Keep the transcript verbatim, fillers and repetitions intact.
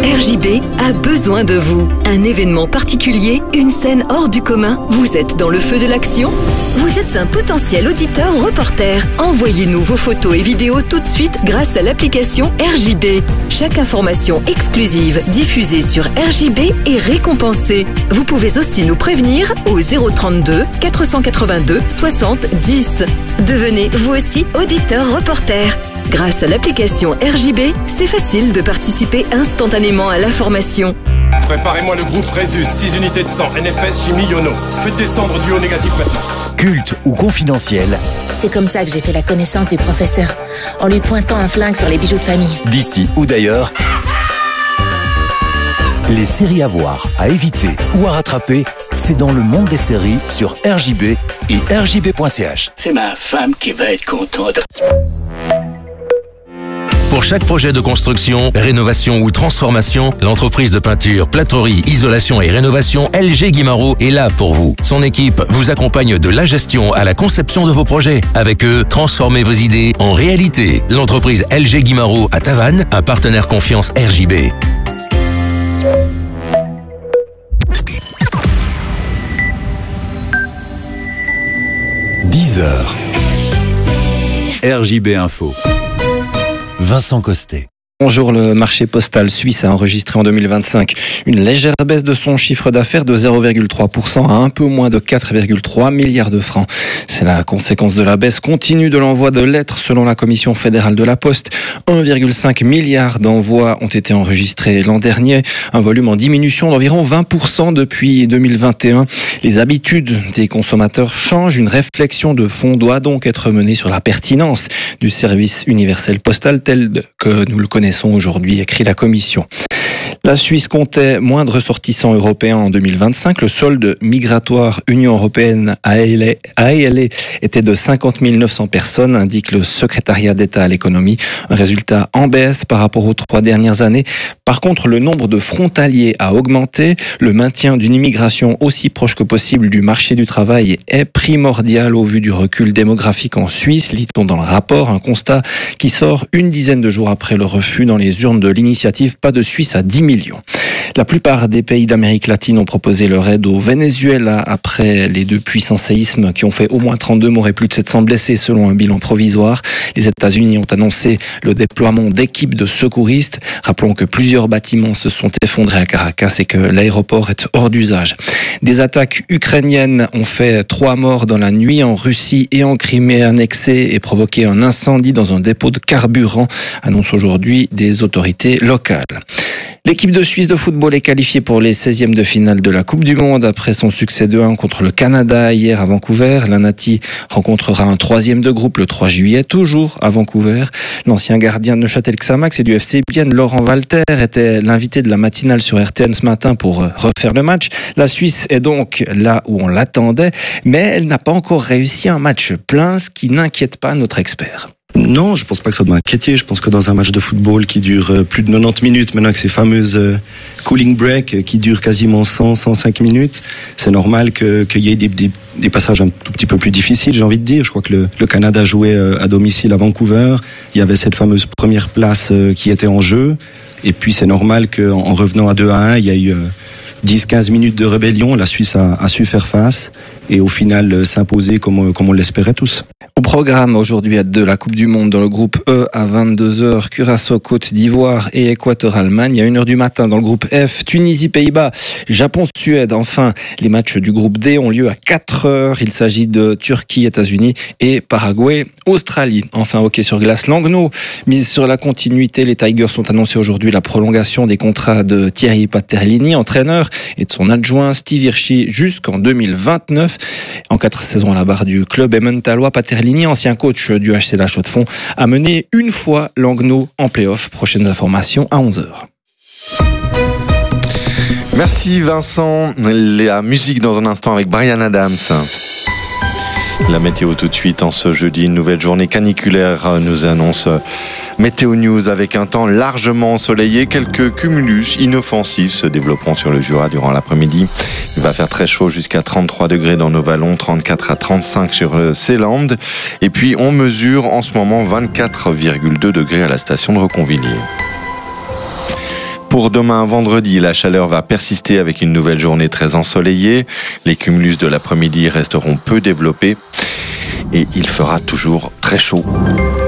R J B a besoin de vous. Un événement particulier, une scène hors du commun. Vous êtes dans le feu de l'action? Vous êtes un potentiel auditeur reporter. Envoyez-nous vos photos et vidéos tout de suite grâce à l'application R J B. Chaque information exclusive diffusée sur R J B est récompensée. Vous pouvez aussi nous prévenir au zéro trente-deux quatre cent quatre-vingt-deux soixante dix. Devenez vous aussi auditeur reporter. Grâce à l'application R J B, c'est facile de participer instantanément à l'information. Préparez-moi le groupe Résus, six unités de sang, N F S, chimie, Yono. Faites descendre du haut négatif maintenant. Culte ou confidentiel. C'est comme ça que j'ai fait la connaissance du professeur, en lui pointant un flingue sur les bijoux de famille. D'ici ou d'ailleurs, les séries à voir, à éviter ou à rattraper, c'est dans le monde des séries sur R J B et R J B point C H. C'est ma femme qui va être contente. Pour chaque projet de construction, rénovation ou transformation, l'entreprise de peinture, plâtrerie, isolation et rénovation L G Guimaraud est là pour vous. Son équipe vous accompagne de la gestion à la conception de vos projets. Avec eux, transformez vos idées en réalité. L'entreprise L G Guimaraud à Tavannes, un partenaire confiance R J B. dix heures. R J B Info. Vincent Costet. Bonjour, le marché postal suisse a enregistré en deux mille vingt-cinq une légère baisse de son chiffre d'affaires de zéro virgule trois pour cent à un peu moins de quatre virgule trois milliards de francs. C'est la conséquence de la baisse continue de l'envoi de lettres selon la Commission fédérale de la Poste. un virgule cinq milliard d'envois ont été enregistrés l'an dernier, un volume en diminution d'environ vingt pour cent depuis deux mille vingt et un. Les habitudes des consommateurs changent. Une réflexion de fond doit donc être menée sur la pertinence du service universel postal tel que nous le connaissons aujourd'hui, écrit la Commission. La Suisse comptait moins de ressortissants européens en deux mille vingt-cinq. Le solde migratoire Union européenne A L E était de cinquante mille neuf cents personnes, indique le secrétariat d'État à l'économie. Un résultat en baisse par rapport aux trois dernières années. Par contre, le nombre de frontaliers a augmenté. Le maintien d'une immigration aussi proche que possible du marché du travail est primordial au vu du recul démographique en Suisse, lit-on dans le rapport. Un constat qui sort une dizaine de jours après le refus dans les urnes de l'initiative Pas de Suisse à dix millions. La plupart des pays d'Amérique latine ont proposé leur aide au Venezuela après les deux puissants séismes qui ont fait au moins trente-deux morts et plus de sept cents blessés selon un bilan provisoire. Les États-Unis ont annoncé le déploiement d'équipes de secouristes. Rappelons que plusieurs bâtiments se sont effondrés à Caracas et que l'aéroport est hors d'usage. Des attaques ukrainiennes ont fait trois morts dans la nuit en Russie et en Crimée annexée et provoqué un incendie dans un dépôt de carburant, annonce aujourd'hui des autorités locales. L'équipe de Suisse de football est qualifiée pour les seizièmes de finale de la Coupe du Monde après son succès deux un contre le Canada hier à Vancouver. La Nati rencontrera un troisième de groupe le trois juillet, toujours à Vancouver. L'ancien gardien de Neuchâtel Xamax et du F C Bienne, Laurent Walter, était l'invité de la matinale sur R T N ce matin pour refaire le match. La Suisse est donc là où on l'attendait, mais elle n'a pas encore réussi un match plein, ce qui n'inquiète pas notre expert. Non, je pense pas que ça doit inquiéter. Je pense que dans un match de football qui dure plus de quatre-vingt-dix minutes, maintenant que ces fameuses cooling breaks qui durent quasiment cent, cent cinq minutes, c'est normal que, qu'il y ait des, des, des passages un tout petit peu plus difficiles, j'ai envie de dire. Je crois que le, le Canada jouait à domicile à Vancouver. Il y avait cette fameuse première place qui était en jeu. Et puis c'est normal qu'en revenant à deux à un, il y a eu dix à quinze minutes de rébellion. La Suisse a, a su faire face et au final s'imposer comme, comme on l'espérait tous. Au programme aujourd'hui de la Coupe du Monde dans le groupe E à vingt-deux heures, Curaçao, Côte d'Ivoire et Équateur, Allemagne. À une heure du matin dans le groupe F, Tunisie, Pays-Bas, Japon, Suède. Enfin, les matchs du groupe D ont lieu à quatre heures. Il s'agit de Turquie, États-Unis et Paraguay, Australie. Enfin, hockey sur glace, Langnau. Mise sur la continuité, les Tigers ont annoncé aujourd'hui la prolongation des contrats de Thierry Paterlini, entraîneur, et de son adjoint Steve Hirschi jusqu'en deux mille vingt-neuf. En quatre saisons à la barre du club emmentallois, Paterlini, ancien coach du H C La Chaux-de-Fonds, a mené une fois Langnau en play-off. Prochaines informations à onze heures. Merci Vincent. La musique dans un instant avec Bryan Adams. La météo tout de suite en ce jeudi, une nouvelle journée caniculaire nous annonce Météo News avec un temps largement ensoleillé. Quelques cumulus inoffensifs se développeront sur le Jura durant l'après-midi. Il va faire très chaud jusqu'à trente-trois degrés dans nos vallons, trente-quatre à trente-cinq sur Seeland. Et puis on mesure en ce moment vingt-quatre virgule deux degrés à la station de Reconvilier. Pour demain, vendredi, la chaleur va persister avec une nouvelle journée très ensoleillée. Les cumulus de l'après-midi resteront peu développés et il fera toujours très chaud.